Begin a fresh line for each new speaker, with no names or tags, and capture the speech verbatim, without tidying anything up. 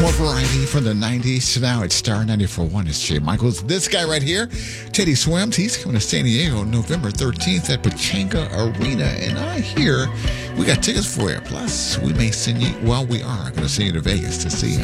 more variety from the nineties. So now it's Star ninety-four point one. It's Jay Michaels. This guy right here, Teddy Swims, he's coming to San Diego November thirteenth at Pechanga Arena. And I hear we got tickets for you. Plus, we may send you, well, we are going to send you to Vegas to see him.